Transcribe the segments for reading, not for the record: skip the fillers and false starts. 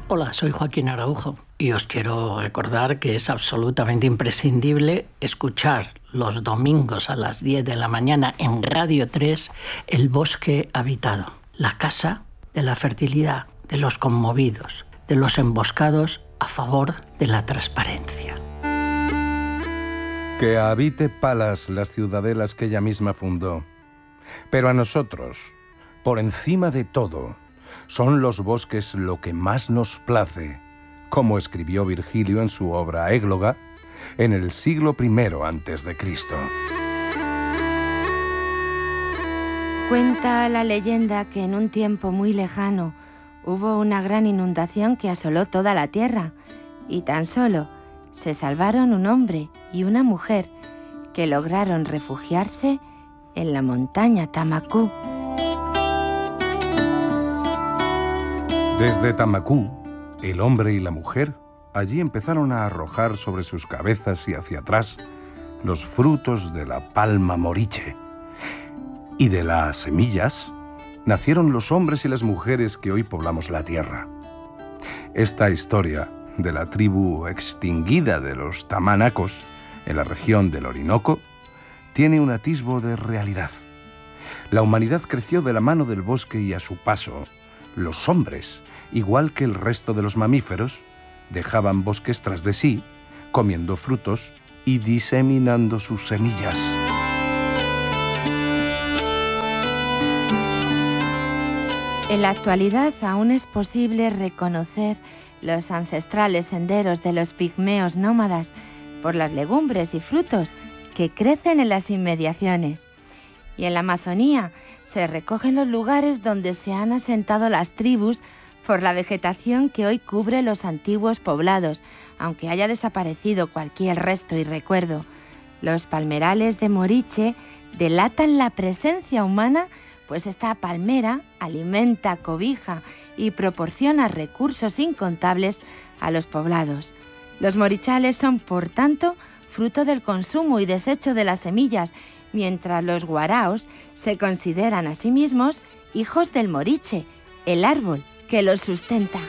Hola, soy Joaquín Araujo y os quiero recordar que es absolutamente imprescindible escuchar los domingos a las 10 de la mañana en Radio 3 El Bosque Habitado, la casa de la fertilidad, de los conmovidos, de los emboscados a favor de la transparencia. Que habite Palas las ciudadelas que ella misma fundó. Pero a nosotros, por encima de todo, son los bosques lo que más nos place, como escribió Virgilio en su obra Égloga, en el siglo I a.C. Cuenta la leyenda que en un tiempo muy lejano hubo una gran inundación que asoló toda la tierra, y tan solo se salvaron un hombre y una mujer que lograron refugiarse en la montaña Tamacú. Desde Tamacú, el hombre y la mujer allí empezaron a arrojar sobre sus cabezas y hacia atrás los frutos de la palma moriche. Y de las semillas nacieron los hombres y las mujeres que hoy poblamos la tierra. Esta historia de la tribu extinguida de los tamanacos en la región del Orinoco tiene un atisbo de realidad. La humanidad creció de la mano del bosque y a su paso, los hombres, igual que el resto de los mamíferos, dejaban bosques tras de sí, comiendo frutos y diseminando sus semillas. En la actualidad aún es posible reconocer los ancestrales senderos de los pigmeos nómadas por las legumbres y frutos que crecen en las inmediaciones. Y en la Amazonía se recogen los lugares donde se han asentado las tribus por la vegetación que hoy cubre los antiguos poblados, aunque haya desaparecido cualquier resto y recuerdo. Los palmerales de Moriche delatan la presencia humana, pues esta palmera alimenta, cobija y proporciona recursos incontables a los poblados. Los morichales son, por tanto, fruto del consumo y desecho de las semillas, mientras los guaraos se consideran a sí mismos hijos del moriche, el árbol que los sustenta.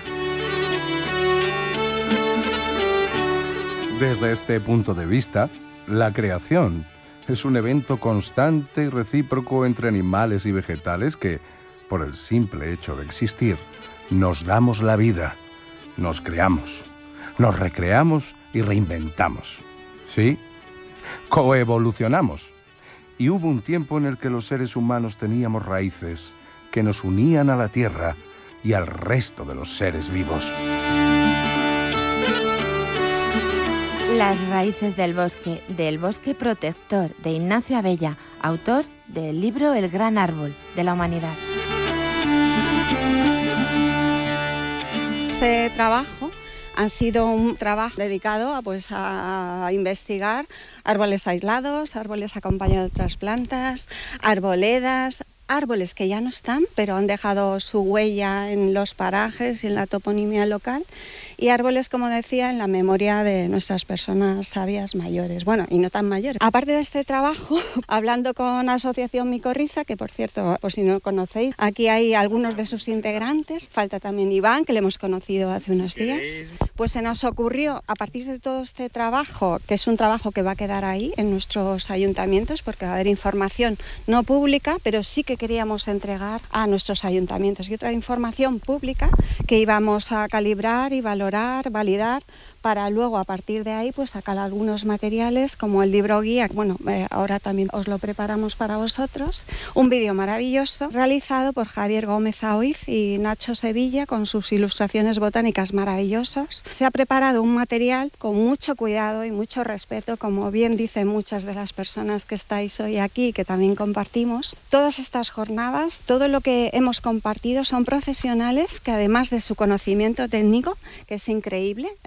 Desde este punto de vista, la creación es un evento constante y recíproco entre animales y vegetales que, por el simple hecho de existir, nos damos la vida, nos creamos, nos recreamos y reinventamos. ¿Sí? Coevolucionamos. Y hubo un tiempo en el que los seres humanos teníamos raíces que nos unían a la tierra y al resto de los seres vivos. Las raíces del bosque protector de Ignacio Abella, autor del libro El gran árbol de la humanidad. Este trabajo ha sido un trabajo dedicado a investigar árboles aislados, árboles acompañados de otras plantas, arboledas, árboles que ya no están, pero han dejado su huella en los parajes y en la toponimia local, y árboles, como decía, en la memoria de nuestras personas sabias mayores, bueno, y no tan mayores. Aparte de este trabajo, hablando con Asociación Micorriza, que por cierto, por si no lo conocéis, aquí hay algunos de sus integrantes, falta también Iván, que le hemos conocido hace unos días, pues se nos ocurrió, a partir de todo este trabajo, que es un trabajo que va a quedar ahí en nuestros ayuntamientos, porque va a haber información no pública, pero sí que queríamos entregar a nuestros ayuntamientos, y otra información pública que íbamos a calibrar y valorar, validar, para luego a partir de ahí pues sacar algunos materiales como el libro guía, ahora también os lo preparamos para vosotros, un vídeo maravilloso realizado por Javier Gómez Aoiz y Nacho Sevilla con sus ilustraciones botánicas maravillosas. Se ha preparado un material con mucho cuidado y mucho respeto, como bien dicen muchas de las personas que estáis hoy aquí, que también compartimos. Todas estas jornadas, todo lo que hemos compartido son profesionales que, además de su conocimiento técnico, que es increíble, hoy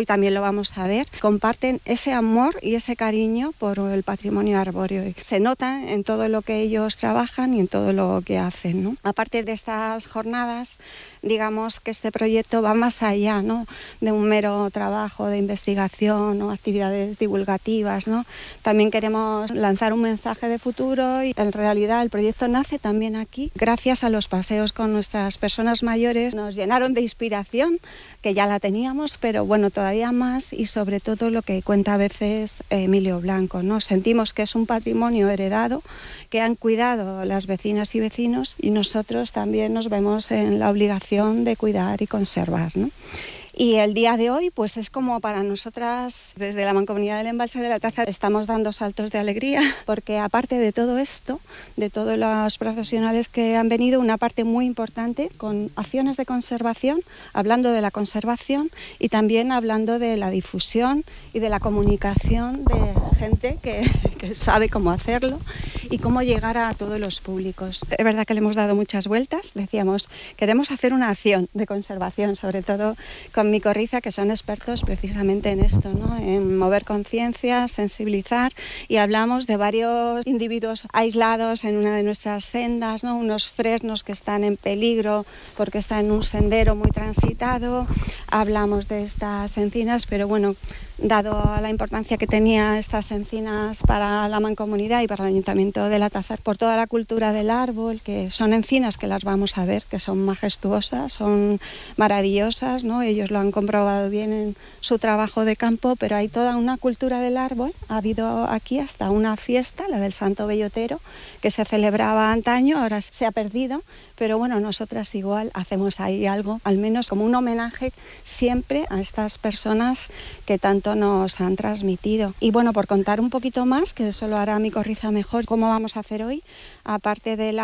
hoy también lo vamos a ver, comparten ese amor y ese cariño por el patrimonio arbóreo. Se nota en todo lo que ellos trabajan y en todo lo que hacen, ¿no? Aparte de estas jornadas, digamos que este proyecto va más allá, ¿no?, de un mero trabajo de investigación o actividades divulgativas, ¿no? También queremos lanzar un mensaje de futuro y en realidad el proyecto nace también aquí. Gracias a los paseos con nuestras personas mayores nos llenaron de inspiración, que ya la teníamos, pero bueno, todavía más, y sobre todo lo que cuenta a veces Emilio Blanco, ¿no? Sentimos que es un patrimonio heredado que han cuidado las vecinas y vecinos y nosotros también nos vemos en la obligación de cuidar y conservar, ¿no? Y el día de hoy pues es como para nosotras, desde la Mancomunidad del Embalse de la Taza, estamos dando saltos de alegría, porque aparte de todo esto, de todos los profesionales que han venido, una parte muy importante con acciones de conservación, hablando de la conservación y también hablando de la difusión y de la comunicación de gente que sabe cómo hacerlo y cómo llegar a todos los públicos. Es verdad que le hemos dado muchas vueltas, decíamos, queremos hacer una acción de conservación, sobre todo con Micorriza, que son expertos precisamente en esto, ¿no?, en mover conciencia, sensibilizar, y hablamos de varios individuos aislados en una de nuestras sendas, ¿no?, unos fresnos que están en peligro porque están en un sendero muy transitado, hablamos de estas encinas, pero bueno, dado la importancia que tenía estas encinas para la mancomunidad y para el Ayuntamiento de La Taza, por toda la cultura del árbol, que son encinas que las vamos a ver, que son majestuosas, son maravillosas, ¿no? Ellos lo han comprobado bien en su trabajo de campo, pero hay toda una cultura del árbol. Ha habido aquí hasta una fiesta, la del Santo Bellotero, que se celebraba antaño, ahora se ha perdido, pero bueno, nosotras igual hacemos ahí algo, al menos como un homenaje siempre a estas personas que tanto nos han transmitido. Y bueno, por contar un poquito más, que eso lo hará Micorriza mejor, cómo vamos a hacer hoy, aparte de la